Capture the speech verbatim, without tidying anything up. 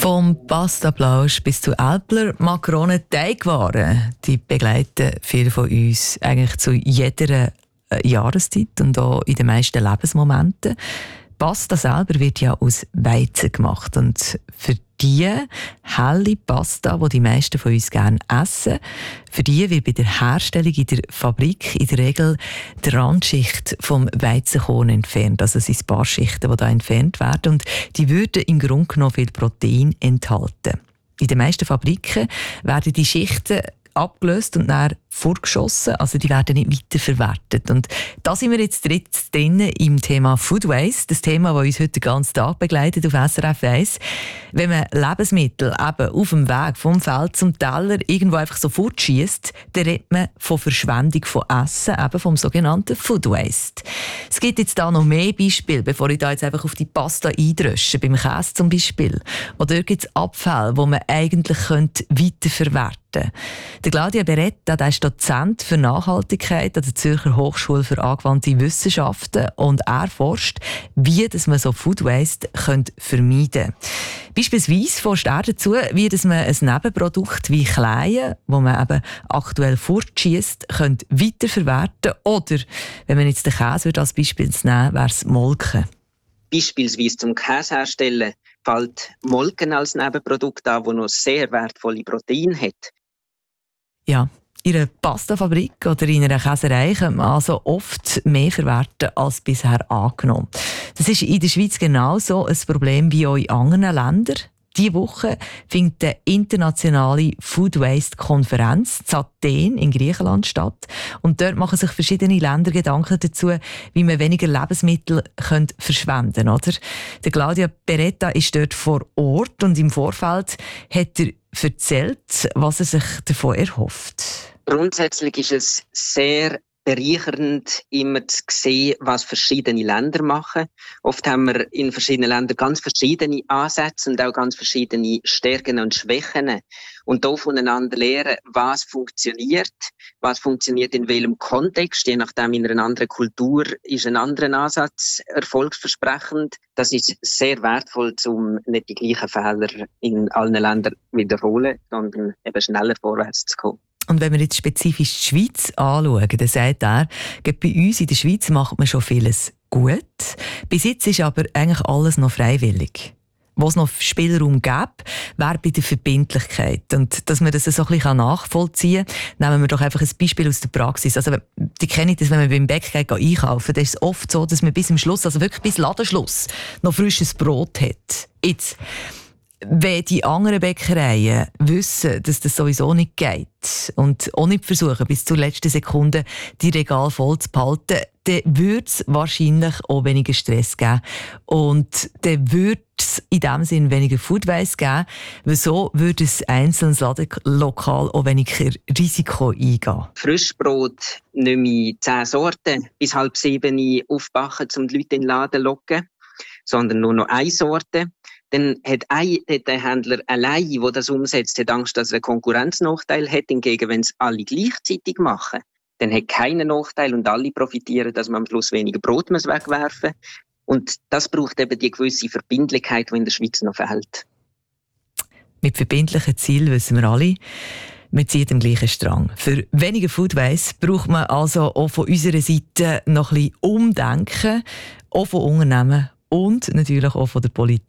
Vom Pastaplausch bis zu Älpler, Makronen, Teigwaren, die begleiten viele von uns eigentlich zu jeder Jahreszeit und auch in den meisten Lebensmomenten. Pasta selber wird ja aus Weizen gemacht und für die helle Pasta, die die meisten von uns gerne essen, für die wird bei der Herstellung in der Fabrik in der Regel die Randschicht vom Weizenkorn entfernt. Also es sind Barschichten, die da entfernt werden und die würden im Grunde genommen viel Protein enthalten. In den meisten Fabriken werden die Schichten abgelöst und dann vorgeschossen, also die werden nicht weiterverwertet. Und da sind wir jetzt drin im Thema Food Waste, das Thema, das uns heute den ganzen Tag begleitet auf S R F eins. Wenn man Lebensmittel eben auf dem Weg vom Feld zum Teller irgendwo einfach so fortschießt, dann redet man von Verschwendung von Essen, eben vom sogenannten Food Waste. Es gibt jetzt da noch mehr Beispiele, bevor ich da jetzt einfach auf die Pasta eindrösche, beim Käse zum Beispiel. Oder dort gibt es Abfälle, die man eigentlich weiterverwerten könnte. Der Claudia Beretta, der ist Dozent für Nachhaltigkeit an der Zürcher Hochschule für angewandte Wissenschaften und er forscht, wie dass man so Food Waste vermeiden könnte. Beispielsweise forscht er dazu, wie dass man ein Nebenprodukt wie Kleie, das man eben aktuell fortschießt, weiterverwerten könnte. Oder, wenn man jetzt den Käse als Beispiel nehmen, wäre es Molken. Beispielsweise zum Käse herstellen fällt Molken als Nebenprodukt an, das noch sehr wertvolle Proteine hat. Ja, in einer Pastafabrik oder in einer Käserei kann man also oft mehr verwerten als bisher angenommen. Das ist in der Schweiz genauso ein Problem wie auch in anderen Ländern. Diese Woche findet eine internationale Food Waste Konferenz in Athen in Griechenland statt. Und dort machen sich verschiedene Länder Gedanken dazu, wie man weniger Lebensmittel verschwenden könnte. Der Claudia Beretta ist dort vor Ort und im Vorfeld hat er erzählt, was er sich davon erhofft. Grundsätzlich ist es sehr bereichernd, immer zu sehen, was verschiedene Länder machen. Oft haben wir in verschiedenen Ländern ganz verschiedene Ansätze und auch ganz verschiedene Stärken und Schwächen. Und da voneinander lernen, was funktioniert, was funktioniert in welchem Kontext. Je nachdem, in einer anderen Kultur ist ein anderer Ansatz erfolgsversprechend. Das ist sehr wertvoll, um nicht die gleichen Fehler in allen Ländern wiederholen, sondern eben schneller vorwärts zu kommen. Und wenn wir jetzt spezifisch die Schweiz anschauen, dann sagt er, bei uns in der Schweiz macht man schon vieles gut. Bis jetzt ist aber eigentlich alles noch freiwillig. Wo es noch Spielraum gibt, wäre bei der Verbindlichkeit. Und dass man das so ein bisschen nachvollziehen kann, nehmen wir doch einfach ein Beispiel aus der Praxis. Also, die kennen das, wenn man beim Bäcker geht, einkaufen, dann ist es oft so, dass man bis zum Schluss, also wirklich bis Ladenschluss, noch frisches Brot hat. Jetzt, wenn die anderen Bäckereien wissen, dass das sowieso nicht geht und auch nicht versuchen, bis zur letzten Sekunde die Regale voll zu behalten, dann würde es wahrscheinlich auch weniger Stress geben. Und dann würde es in dem Sinne weniger Food Waste geben, weil so würde ein einzelnes Ladenlokal auch weniger Risiko eingehen. Frischbrot nicht mehr zehn Sorten bis halb sieben aufbacken, um die Leute in den Laden zu locken, sondern nur noch eine Sorte. Dann hat, ein, hat der Händler allein, der das umsetzt, hat Angst, dass er einen Konkurrenznachteil hat. Hingegen, wenn es alle gleichzeitig machen, dann hat keinen Nachteil und alle profitieren, dass man am Schluss weniger Brot muss wegwerfen muss. Und das braucht eben die gewisse Verbindlichkeit, die in der Schweiz noch fehlt. Mit verbindlichen Zielen wissen wir alle, wir ziehen am gleichen Strang. Für weniger Food Waste braucht man also auch von unserer Seite noch ein bisschen Umdenken, auch von Unternehmen und natürlich auch von der Politik.